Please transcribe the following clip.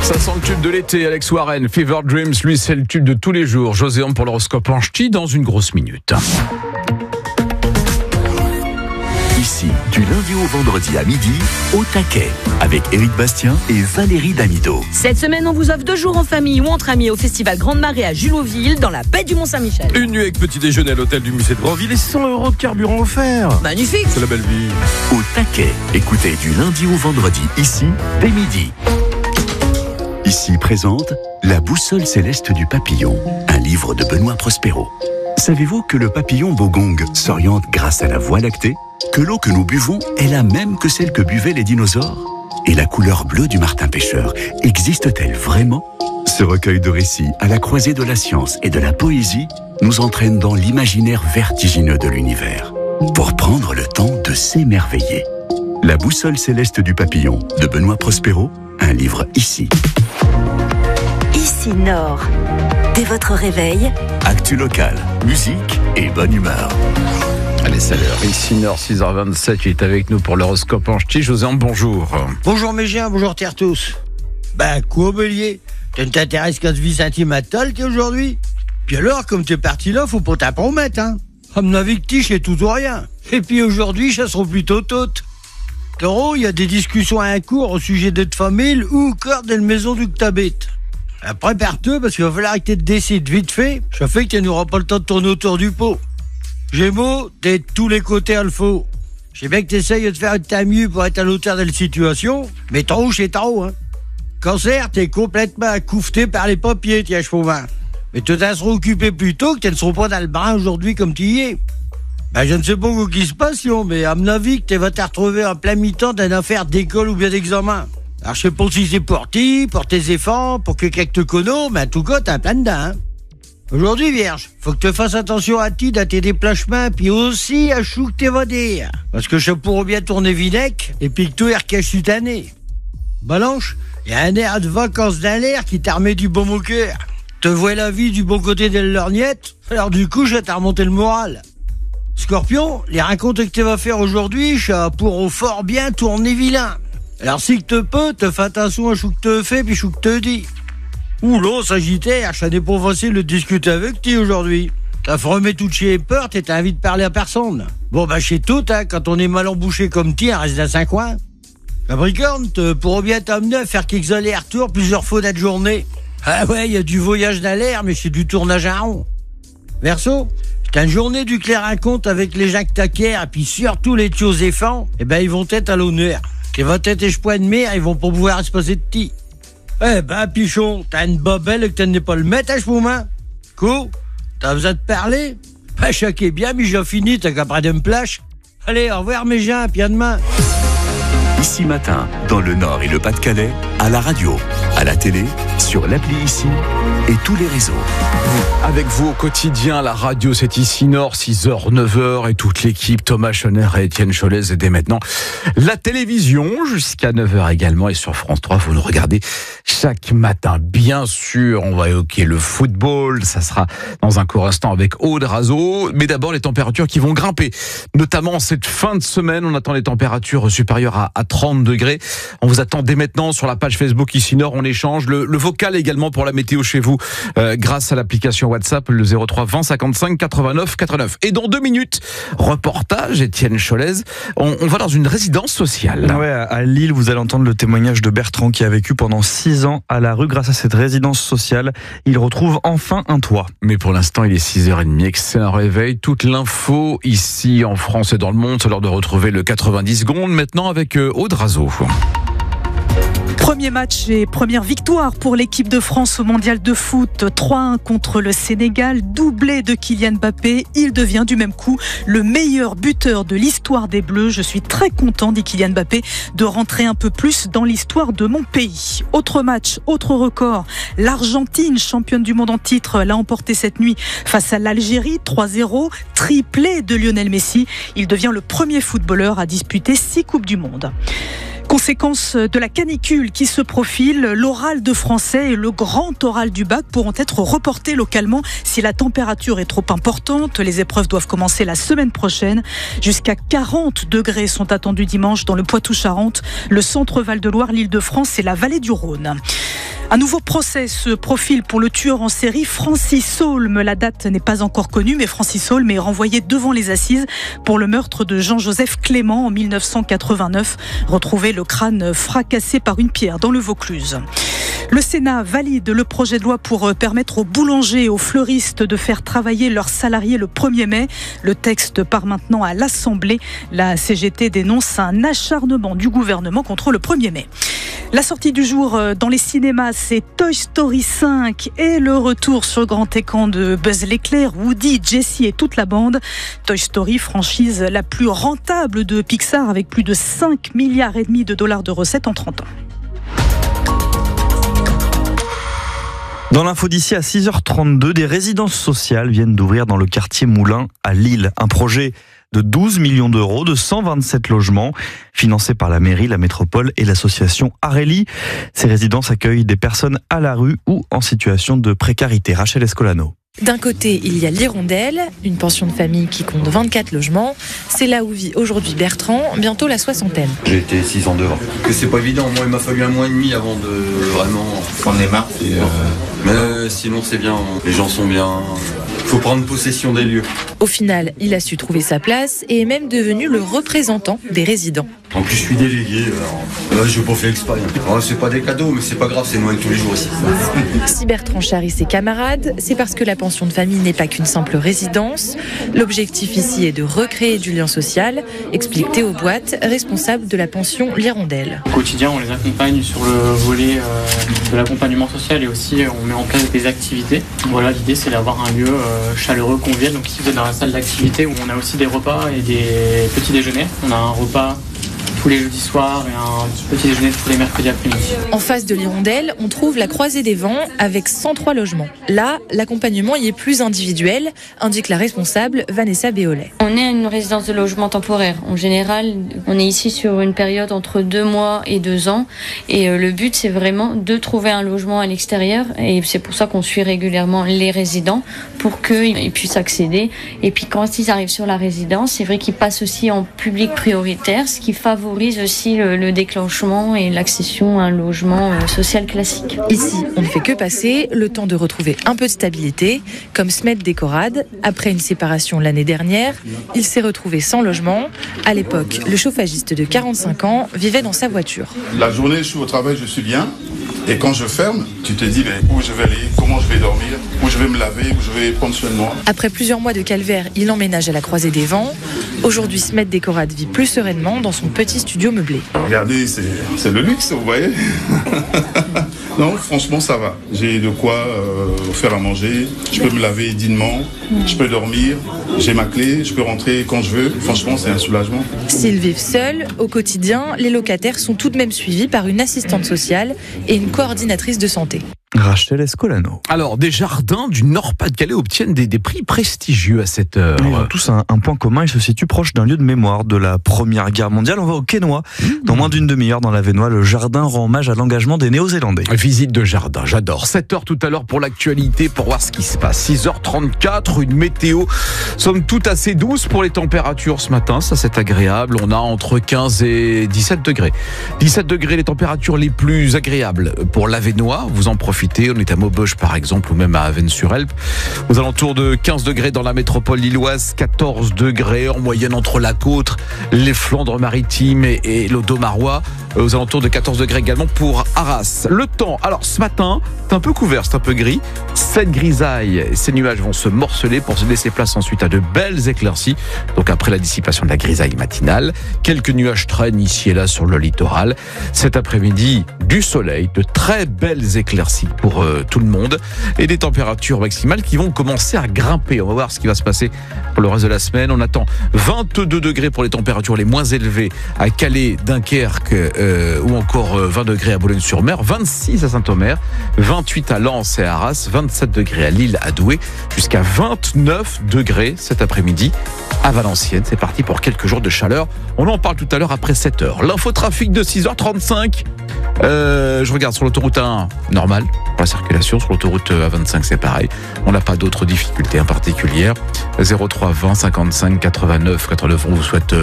Ça sent le tube de l'été, Alex Warren, Fever Dreams, lui c'est le tube de tous les jours. Joséon pour l'horoscope en ch'ti dans une grosse minute. Ici, du lundi au vendredi à midi, au taquet, avec Éric Bastien et Valérie Damido. Cette semaine, on vous offre 2 jours en famille ou entre amis au festival Grande Marée à Julotville, dans la baie du Mont-Saint-Michel. Une nuit avec petit déjeuner à l'hôtel du musée de Grandville et 100 € de carburant offert. Magnifique. C'est la belle vie. Au taquet, écoutez du lundi au vendredi, ici, dès midi. Ici présente La boussole céleste du papillon, un livre de Benoît Prospero. Savez-vous que le papillon bogong s'oriente grâce à la voie lactée ? Que l'eau que nous buvons est la même que celle que buvaient les dinosaures ? Et la couleur bleue du martin pêcheur existe-t-elle vraiment ? Ce recueil de récits à la croisée de la science et de la poésie nous entraîne dans l'imaginaire vertigineux de l'univers pour prendre le temps de s'émerveiller. La boussole céleste du papillon de Benoît Prospero, un livre ici. Ici Nord. Dès votre réveil, Actu local, musique et bonne humeur. Allez, c'est l'heure. Ici Nord, 6h27, il est avec nous pour l'horoscope en ch'ti. Joséon, bonjour. Bonjour mes chiens, bonjour terre tous. Quoi bélier, tu ne t'intéresses qu'à ce vie sentimental t'es aujourd'hui? Puis alors, comme t'es parti là, faut pas t'en promettre, hein. À mon avis que tiche est tout ou rien. Et puis aujourd'hui, ça sera plutôt toutes. Taureau, il y a des discussions à un cours au sujet de ta famille ou encore de la maison d'où t'habites. Prépare-toi parce qu'il va falloir que tu te décides vite fait. Ça fait que tu n'auras pas le temps de tourner autour du pot. Gémeaux, t'es de tous les côtés à le faux. Je sais bien que t'essayes de te faire de ta mieux pour être à l'auteur de la situation, mais trop c'est trop, hein. Cancer, t'es complètement accouffeté par les papiers, tiens, chevauvin. Mais tu t'en seras occupé plus tôt que tu ne seras pas dans le brin aujourd'hui comme tu y es. Je ne sais pas ce qui se passe, mais à mon avis que tu vas te retrouver en plein mi-temps d'une affaire d'école ou bien d'examen. Alors, je sais pas si c'est pour ti, pour tes enfants, pour quelqu'un que te connais, mais en tout cas, t'as plein dedans, hein. Aujourd'hui, Vierge, faut que tu fasses attention à ti, à tes déplacements, puis aussi à chou que tu vas dire. Parce que ça pourrait bien tourner vinec, et puis que tout est recache cette année. Balance, il y a un air de vacances dans l'air qui t'a remis du baume au cœur. Te vois la vie du bon côté de l'orgnette, alors du coup, je t'ai remonté le moral. Scorpion, les rencontres que tu vas faire aujourd'hui, ça pourront fort bien tourner vilain. Alors si que te peux, te fais attention à chou que te fais, puis chou que te dis. Oula, Sagittaire, ça n'est pas facile de discuter avec toi aujourd'hui. T'as remis tout chez peur, t'es envie de parler à personne. Chez tout, hein, quand on est mal embouché comme toi, on reste dans un coin. Capricorne, te pourras bien t'amener à faire quelques allers-retours plusieurs fois dans la journée. Ah ouais, il y a du voyage dans l'air, mais c'est du tournage à rond. Verseau, t'as une journée du clair à compte avec les gens que t'acquiers, et puis surtout les tios éfants, ils vont être à l'honneur. Qui va être échois de mer, ils vont pas pouvoir se passer de ti. Pichon, t'as une bobelle que tu n'es pas le mettre à chemin. Quoi? T'as besoin de parler? Chaque est bien, mais j'ai fini, t'as qu'à prendre une plage. Allez, au revoir mes gens, puis à demain. Ici matin, dans le Nord et le Pas-de-Calais, à la radio, à la télé, sur l'appli Ici et tous les réseaux. Avec vous au quotidien, la radio c'est Ici Nord, 6h, 9h et toute l'équipe, Thomas Schoner et Étienne Cholez et dès maintenant la télévision jusqu'à 9h également et sur France 3, vous nous regardez chaque matin. Bien sûr, on va évoquer le football, ça sera dans un court instant avec Aude Razo, mais d'abord les températures qui vont grimper, notamment cette fin de semaine, on attend les températures supérieures à 30 degrés. On vous attend dès maintenant sur la page Facebook Ici Nord, on échange le vocal également pour la météo chez vous grâce à l'application WhatsApp, le 03 20 55 89 89. Et dans 2 minutes, reportage Étienne Cholez, on va dans une résidence sociale. Ouais, à Lille, vous allez entendre le témoignage de Bertrand qui a vécu pendant 6 ans à la rue. Grâce à cette résidence sociale, il retrouve enfin un toit. Mais pour l'instant, il est 6h30, excellent réveil. Toute l'info ici en France et dans le monde, c'est l'heure de retrouver le 90 secondes maintenant avec Aude Razo. Premier match et première victoire pour l'équipe de France au mondial de foot. 3-1 contre le Sénégal, doublé de Kylian Mbappé. Il devient du même coup le meilleur buteur de l'histoire des Bleus. Je suis très content, dit Kylian Mbappé, de rentrer un peu plus dans l'histoire de mon pays. Autre match, autre record. L'Argentine, championne du monde en titre, l'a emporté cette nuit face à l'Algérie, 3-0. Triplé de Lionel Messi. Il devient le premier footballeur à disputer 6 Coupes du Monde. Conséquence de la canicule qui se profile, l'oral de français et le grand oral du bac pourront être reportés localement si la température est trop importante. Les épreuves doivent commencer la semaine prochaine. Jusqu'à 40 degrés sont attendus dimanche dans le Poitou-Charentes, le centre Val-de-Loire, l'Île-de-France et la vallée du Rhône. Un nouveau procès se profile pour le tueur en série Francis Saulme. La date n'est pas encore connue, mais Francis Saulme est renvoyé devant les assises pour le meurtre de Jean-Joseph Clément en 1989. Retrouvé le crâne fracassé par une pierre dans le Vaucluse. Le Sénat valide le projet de loi pour permettre aux boulangers et aux fleuristes de faire travailler leurs salariés le 1er mai. Le texte part maintenant à l'Assemblée. La CGT dénonce un acharnement du gouvernement contre le 1er mai. La sortie du jour dans les cinémas, c'est Toy Story 5 et le retour sur grand écran de Buzz l'éclair, Woody, Jessie et toute la bande. Toy Story, franchise la plus rentable de Pixar avec plus de 5,5 milliards de recettes en 30 ans. Dans l'info d'ici à 6h32, des résidences sociales viennent d'ouvrir dans le quartier Moulins à Lille. Un projet de 12 millions d'euros, de 127 logements, financés par la mairie, la métropole et l'association Areli. Ces résidences accueillent des personnes à la rue ou en situation de précarité. Rachel Escolano. D'un côté, il y a l'Hirondelle, une pension de famille qui compte 24 logements. C'est là où vit aujourd'hui Bertrand, bientôt la soixantaine. J'ai été 6 ans dehors. Que c'est pas évident, moi il m'a fallu 1 mois et demi avant de vraiment prendre les marques. Mais sinon c'est bien, les gens sont bien. Faut prendre possession des lieux. Au final, il a su trouver sa place et est même devenu le représentant des résidents. En plus, je suis délégué. Alors, je vais pas faire exprès. C'est pas des cadeaux, mais c'est pas grave, c'est Noël tous les jours aussi. Si Bertrand charrie ses camarades, c'est parce que la pension de famille n'est pas qu'une simple résidence. L'objectif ici est de recréer du lien social, explique Théo Boite, responsable de la pension L'Hirondelle. Au quotidien, on les accompagne sur le volet de l'accompagnement social et aussi on met en place des activités. Voilà, l'idée c'est d'avoir un lieu chaleureux, convivial. Donc ici vous êtes dans la salle d'activité où on a aussi des repas et des petits déjeuners. On a un repas tous les jeudis soirs et un petit déjeuner tous les mercredis après-midi. En face de l'Hirondelle, on trouve la Croisée des Vents avec 103 logements. Là, l'accompagnement y est plus individuel, indique la responsable Vanessa Béolet. On est une résidence de logement temporaire. En général, on est ici sur une période entre 2 mois et 2 ans. Et le but, c'est vraiment de trouver un logement à l'extérieur. Et c'est pour ça qu'on suit régulièrement les résidents pour qu'ils puissent accéder. Et puis quand ils arrivent sur la résidence, c'est vrai qu'ils passent aussi en public prioritaire, ce qui favorise aussi le déclenchement et l'accession à un logement social classique. Ici, on ne fait que passer, le temps de retrouver un peu de stabilité, comme Smet Décorade. Après une séparation l'année dernière, il s'est retrouvé sans logement. À l'époque, le chauffagiste de 45 ans vivait dans sa voiture. La journée, je suis au travail, je suis bien. Et quand je ferme, tu te dis où je vais aller, comment je vais dormir, où je vais me laver, où je vais prendre soin de moi. Après plusieurs mois de calvaire, il emménage à la Croisée des Vents. Aujourd'hui, Smet Décorade vit plus sereinement dans son petit studio meublé. Regardez, c'est le luxe, vous voyez. Non, franchement, ça va. J'ai de quoi faire à manger. Je peux me laver dignement. Je peux dormir. J'ai ma clé. Je peux rentrer quand je veux. Franchement, c'est un soulagement. S'ils vivent seuls, au quotidien, les locataires sont tout de même suivis par une assistante sociale et une coordinatrice de santé. Rachel Escolano. Alors, des jardins du Nord-Pas-de-Calais obtiennent des prix prestigieux à cette heure. Ils ont tous un point commun, ils se situent proche d'un lieu de mémoire de la Première Guerre mondiale. On va au Quesnoy. Dans moins d'une demi-heure, dans la Vénois, le jardin rend hommage à l'engagement des Néo-Zélandais. Visite de jardin, j'adore. 7h tout à l'heure pour l'actualité, pour voir ce qui se passe. 6h34, une météo, somme toute assez douce pour les températures ce matin. Ça, c'est agréable. On a entre 15 et 17 degrés. 17 degrés, les températures les plus agréables pour la Vénois. Vous en profitez. On est à Maubeuge par exemple ou même à Avennes-sur-Helpe. Aux alentours de 15 degrés dans la métropole lilloise, 14 degrés en moyenne entre la côte, les Flandres-Maritimes et l'Audomarois. Aux alentours de 14 degrés également pour Arras. Le temps, alors ce matin, c'est un peu couvert, c'est un peu gris. Cette grisaille, ces nuages vont se morceler pour se laisser place ensuite à de belles éclaircies. Donc après la dissipation de la grisaille matinale, quelques nuages traînent ici et là sur le littoral. Cet après-midi, du soleil, de très belles éclaircies pour tout le monde et des températures maximales qui vont commencer à grimper. On va voir ce qui va se passer pour le reste de la semaine. On attend 22 degrés pour les températures les moins élevées à Calais, Dunkerque ou encore 20 degrés à Boulogne-sur-Mer, 26 à Saint-Omer, 28 à Lens et à Arras, 27 degrés à Lille, à Douai, jusqu'à 29 degrés cet après-midi à Valenciennes. C'est parti pour quelques jours de chaleur. On en parle tout à l'heure après 7h. L'infotrafic de 6h35. Je regarde sur l'autoroute A1, normal pour la circulation. Sur l'autoroute A25, c'est pareil. On n'a pas d'autres difficultés particulières. 03 20 55 89 89. On vous souhaite